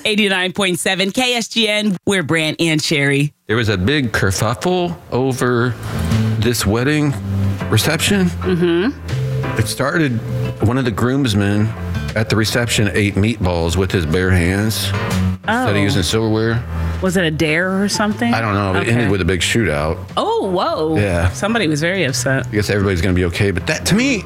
89.7 KSGN. We're Brant and Sherry. There was a big kerfuffle over this wedding reception. It started, one of the groomsmen at the reception ate meatballs with his bare hands instead of using silverware. Was it a dare or something? I don't know. It ended with a big shootout. Oh, whoa. Yeah. Somebody was very upset. I guess everybody's going to be okay. But that, to me,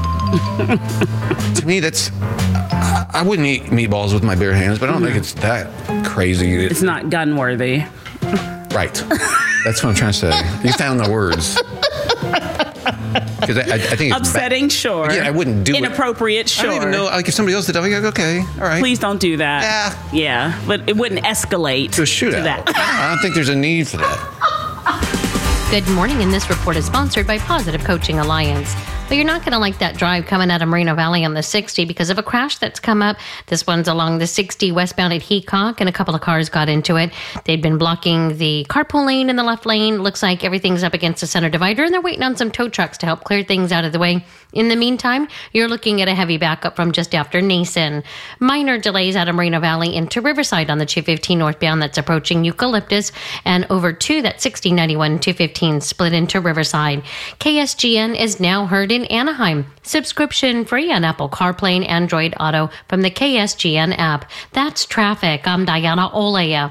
that's, I wouldn't eat meatballs with my bare hands, but I don't think it's that crazy. It's not gun worthy. Right. That's what I'm trying to say. You found the words. Because I think it's upsetting, sure. Yeah, I wouldn't do Inappropriate, sure. I don't even know. Like if somebody else did it, I'd be like, okay, all right. Please don't do that. Yeah, but it wouldn't escalate to a shootout. I don't think there's a need for that. Good morning, and this report is sponsored by Positive Coaching Alliance. But you're not going to like that drive coming out of Moreno Valley on the 60 because of a crash that's come up. This one's along the 60 westbound at Heacock, and a couple of cars got into it. They'd been blocking the carpool lane in the left lane. Looks like everything's up against the center divider, and they're waiting on some tow trucks to help clear things out of the way. In the meantime, you're looking at a heavy backup from just after Nason. Minor delays out of Moreno Valley into Riverside on the 215 northbound that's approaching Eucalyptus, and over to that 6091 215 split into Riverside. KSGN is now heard in Anaheim. Subscription free on Apple CarPlay and Android Auto from the KSGN app. That's traffic. I'm Diana Olea.